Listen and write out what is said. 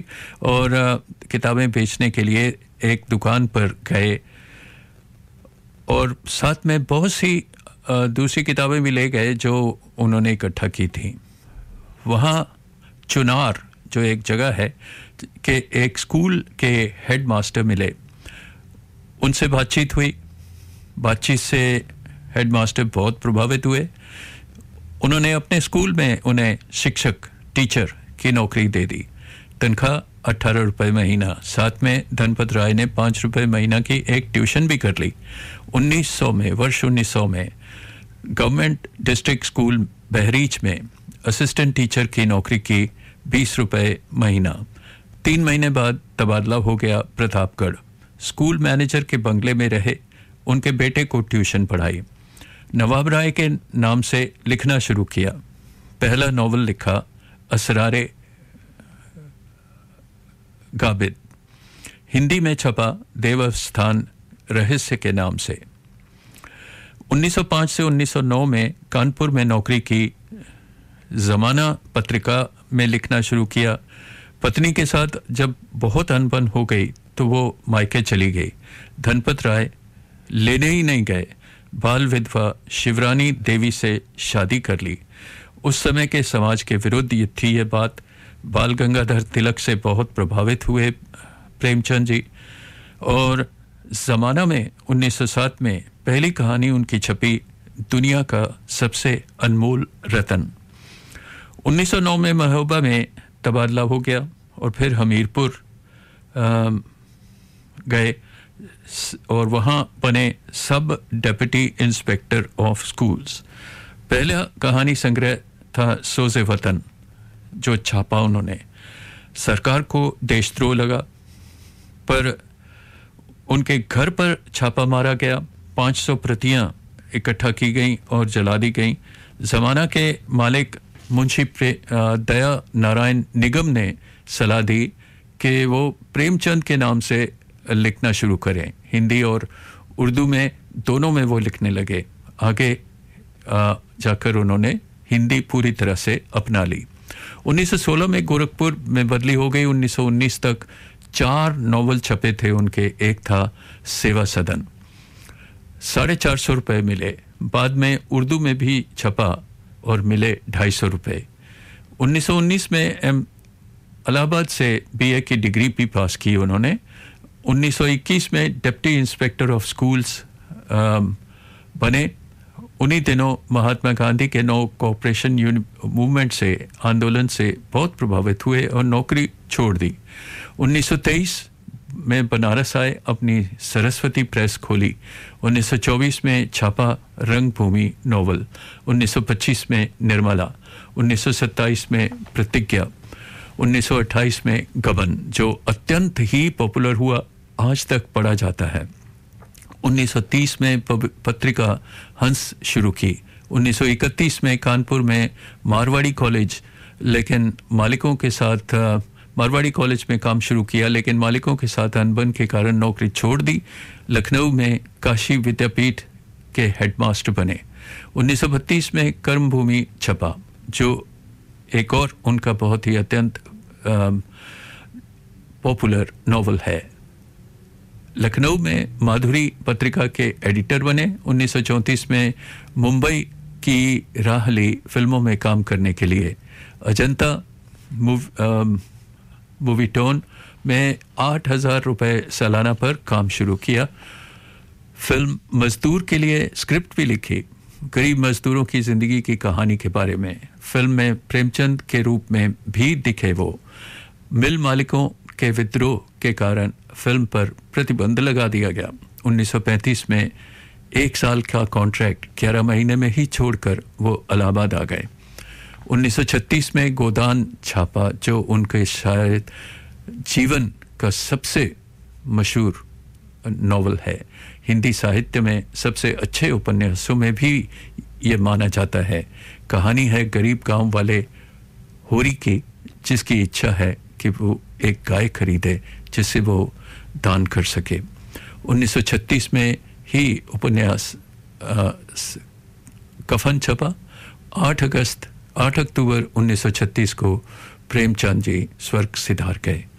और किताबें बेचने के लिए एक दुकान पर गए और साथ में बहुत सी दूसरी किताबें भी ले गए जो उन्होंने इकट्ठा की थी। वहाँ चुनार जो एक जगह है कि एक स्कूल के हेडमास्टर मिले, उनसे बातचीत हुई। बातचीत से हेडमास्टर बहुत प्रभावित हुए। उन्होंने अपने स्कूल में उन्हें शिक्षक टीचर की नौकरी दे दी। तनख्वाह 18 रुपये महीना, साथ में धनपत राय ने 5 रुपये महीना की एक ट्यूशन भी कर ली। 1900 में, वर्ष 1900 में गवर्नमेंट डिस्ट्रिक्ट स्कूल बहरीच में असिस्टेंट टीचर की नौकरी की, 20 रुपये महीना। 3 महीने बाद तबादला हो गया प्रतापगढ़। स्कूल मैनेजर के बंगले में रहे, उनके बेटे को ट्यूशन पढ़ाई। नवाब राय के नाम से लिखना शुरू किया। पहला नॉवल लिखा असरारे गाबिद, हिंदी में छपा देवस्थान रहस्य के नाम से। 1905 से 1909 में कानपुर में नौकरी की। ज़माना पत्रिका में लिखना शुरू किया। पत्नी के साथ जब बहुत अनबन हो गई तो वो मायके चली गई। धनपत राय लेने ही नहीं गए। बाल विधवा शिवरानी देवी से शादी कर ली। उस समय के समाज के विरुद्ध ये थी ये बात। बाल गंगाधर तिलक से बहुत प्रभावित हुए प्रेमचंद जी, और ज़माना में 1907 में पहली कहानी उनकी छपी, दुनिया का सबसे अनमोल रतन। 1909 में महोबा में तबादला हो गया और फिर हमीरपुर गए और वहाँ बने सब डिप्टी इंस्पेक्टर ऑफ स्कूल्स। पहला कहानी संग्रह था सोज़े वतन, जो छापा उन्होंने। सरकार को देशद्रोह लगा, पर उनके घर पर छापा मारा गया। 500 प्रतियां इकट्ठा की गईं और जला दी गईं। ज़माना के मालिक मुंशी दया नारायण निगम ने सलाह दी कि वो प्रेमचंद के नाम से लिखना शुरू करें। हिंदी और उर्दू में दोनों में वो लिखने लगे। आगे जाकर उन्होंने हिंदी पूरी तरह से अपना ली। 1916 में गोरखपुर में बदली हो गई। 1919 तक 4 नॉवल छपे थे उनके। एक था सेवा सदन, 450 रुपये मिले। बाद में उर्दू में भी छपा और मिले 250 रुपये। 1919 में इलाहाबाद से बीए की डिग्री भी पास की उन्होंने। 1921 में डिप्टी इंस्पेक्टर ऑफ स्कूल्स बने। उन्हीं दिनों महात्मा गांधी के नो कोऑपरेशन मूवमेंट से, आंदोलन से बहुत प्रभावित हुए और नौकरी छोड़ दी। 1923 में बनारस आए, अपनी सरस्वती प्रेस खोली। 1924 में छापा रंगभूमि नोवेल। 1925 में निर्मला। 1927 में प्रतिज्ञा। 1928 में गबन, जो अत्यंत ही पॉपुलर हुआ, आज तक पढ़ा जाता है। 1930 में पत्रिका हंस शुरू की। 1931 में कानपुर में मारवाड़ी कॉलेज, लेकिन मालिकों के साथ मारवाड़ी कॉलेज में काम शुरू किया, लेकिन मालिकों के साथ अनबन के कारण नौकरी छोड़ दी। लखनऊ में काशी विद्यापीठ के हेडमास्टर बने। 1932 में कर्मभूमि छपा, जो एक और उनका बहुत ही अत्यंत पॉपुलर नॉवल है। लखनऊ में माधुरी पत्रिका के एडिटर बने। 1934 में मुंबई की राह ली फिल्मों में काम करने के लिए। अजंता मूवीटोन में 8,000 रुपये सालाना पर काम शुरू किया। फिल्म मजदूर के लिए स्क्रिप्ट भी लिखी, गरीब मजदूरों की ज़िंदगी की कहानी के बारे में। फिल्म में प्रेमचंद के रूप में भी दिखे वो। मिल मालिकों के विद्रोह के कारण फिल्म पर प्रतिबंध लगा दिया गया। 1935 में 1 साल का कॉन्ट्रैक्ट 11 महीने में ही छोड़कर वो इलाहाबाद आ गए। 1936 में गोदान छापा, जो उनके शायद जीवन का सबसे मशहूर नॉवल है। हिंदी साहित्य में सबसे अच्छे उपन्यासों में भी ये माना जाता है। कहानी है गरीब गांव वाले होरी की, जिसकी इच्छा है कि वो एक गाय खरीदे जिससे वो दान कर सके। 1936 में ही उपन्यास कफन छपा। 8 अक्टूबर 1936 को प्रेमचंद जी स्वर्ग सिधार गए।